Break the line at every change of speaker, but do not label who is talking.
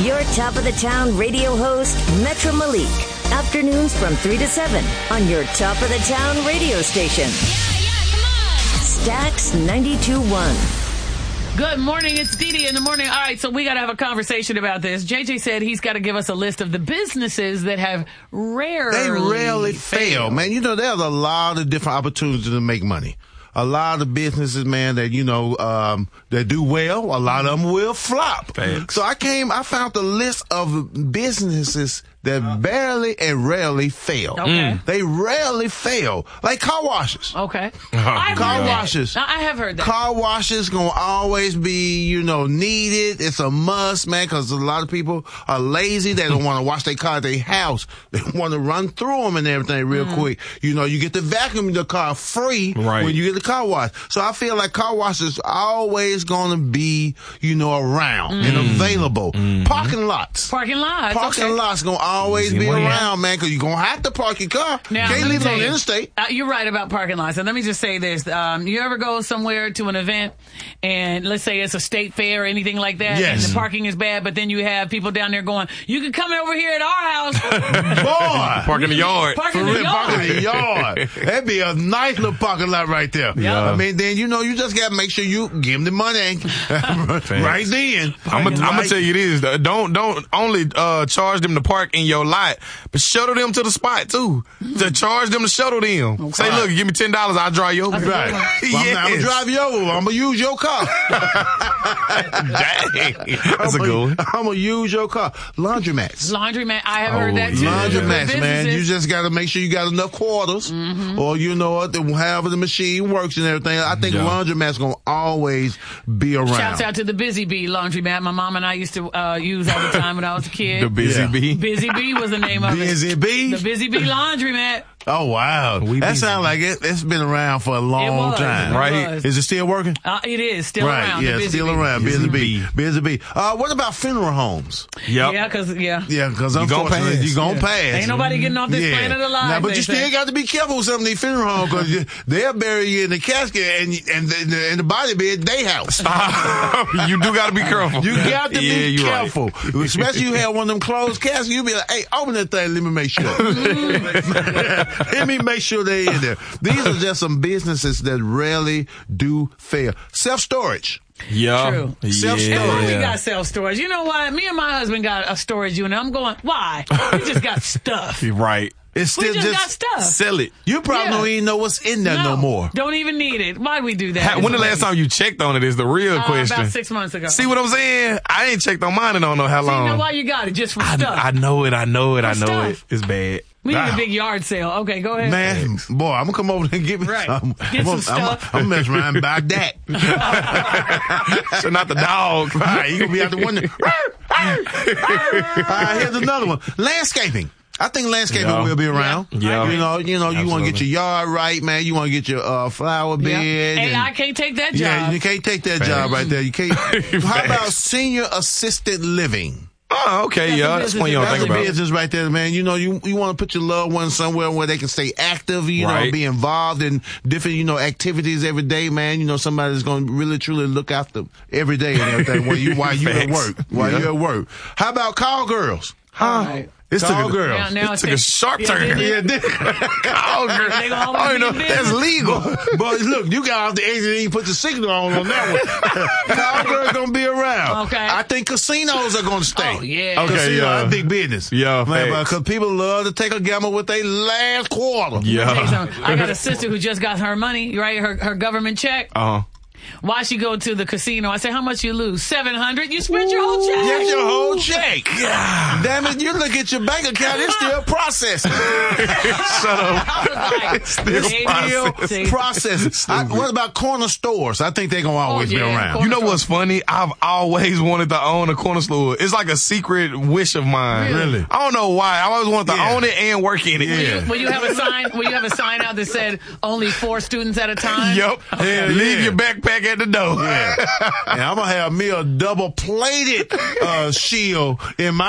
Your top of the town radio host, Metro Malik. Afternoons from 3 to 7 on your top of the town radio station.
Yeah, come on.
Stax 92.1.
Good morning. It's Dee Dee in the morning. All right, so we got to have a conversation about this. JJ said he's got to give us a list of the businesses that have rarely
fail, man. You know, there's a lot of different opportunities to make money. A lot of businesses, man, that, you know, that do well, a lot of them will flop.
Thanks.
So I found the list of businesses that barely and rarely fail.
Okay.
They rarely fail. Like car washes.
Okay.
Car washes.
I have heard that.
Car washes gonna always be, you know, needed. It's a must, man, because a lot of people are lazy. They don't want to wash their car at their house. They want to run through them and everything real quick. You know, you get to vacuum your car free when you get the car wash. So I feel like car washes are always gonna be, you know, around and available. Parking lots.
Parking lots.
Parking lots gonna always be around, man, because you're going to have to park your car.
Now,
can't leave it on the interstate.
You're right about parking lots. And let me just say this. You ever go somewhere to an event and let's say it's a state fair or anything like that and the parking is bad, but then you have people down there going, you can come over here at our house.
Boy!
Park in the yard.
Park in the yard. That'd be a nice little parking lot right there.
Yeah.
I mean, then, you know, you just got to make sure you give them the money right then.
I'm going to tell you this. Don't only charge them to park in your lot, but shuttle them to the spot too. To charge them to shuttle them. Okay. Say, look, give me $10, I'll drive you over.
Right. Well, I'm gonna drive you over. I'm gonna use your car.
Dang. That's a good one.
I'm gonna use your car. Laundromats.
I have heard that too.
Laundromats, man. You just gotta make sure you got enough quarters, or you know what, however the machine works and everything. I think laundromats gonna always be around.
Shouts out to the Busy Bee laundromat. My mom and I used to use all the time when I was a kid.
The Busy Bee.
Busy Bee was the name of
Busy Bee?
The Busy Bee laundromat.
Oh, wow. That sounds like it's been around for a long time.
Right?
Is it still working?
It is still around.
Yeah, still around. Busy Bee. Busy Bee. What about funeral homes?
Yep.
Yeah, because
unfortunately, you're going to pass.
Ain't nobody getting off this planet alive.
Now, but you still got to be careful with some of these funeral homes because they'll bury you in the casket and the body be at their house.
You do got to be careful.
You got to be careful. Right. Especially you have one of them closed caskets, you be like, hey, open that thing, let me make sure. Let me make sure they're in there. These are just some businesses that rarely do fail. Self-storage.
Yeah.
True.
Self-storage.
Everybody got self-storage. You know what? Me and my husband got a storage unit. I'm going, why? We just got stuff.
Right.
It's still
we just got stuff.
Sell it.
You probably don't even know what's in there no more.
Don't even need it. Why'd we do that?
When the last time you checked on it is the real question.
About 6 months ago.
See what I'm saying? I ain't checked on mine in I don't know how long.
You know why you got it? Just for stuff.
I know it. It's bad.
We need a big yard sale. Okay, go ahead.
Man, boy, I'm going to come over there and get me some.
Get some stuff.
I'm going to mess around and buy that.
So not the dog.
Right, you going to be out the window. Here's another one. Landscaping. I think landscaping will be around.
Yeah.
You know, you want to get your yard right, man. You want to get your flower bed.
Hey, I can't take that job.
Yeah, you can't take that job right there. You can't. How about senior assisted living?
Oh, okay, that's one you don't think about.
That's a business right there, man. You know, you want to put your loved ones somewhere where they can stay active, you know, be involved in different, you know, activities every day, man. You know, somebody that's going to really, truly look after every day and everything while you at work. While you're at work. How about call girls?
Right.
It's call girls.
Now
it took a sharp turn. Call girls. Oh, you know, that's legal.
But look, you got off the exit and you put the signal on that one. Call girls going to be around.
Okay.
I think casinos are going to stay.
Oh, yeah.
Okay, casinos are big business.
Yeah,
because people love to take a gamble with their last quarter.
Yeah.
I got a sister who just got her money, right? Her government check. Why she go to the casino? I say, how much you lose? $700. You spent your whole check.
Get your whole check. Yeah. Damn it! You look at your bank account; it's still processing.
Shut up.
Still processing. What about corner stores? I think they're gonna always be around.
You know what's funny? I've always wanted to own a corner store. It's like a secret wish of mine.
Really?
I don't know why. I always wanted to own it and work in it.
Will you have a sign? Will you have a sign out that said only 4 students at a time?
Yep. Leave your backpack at the door.
Yeah. And I'm gonna have me a double plated shield in my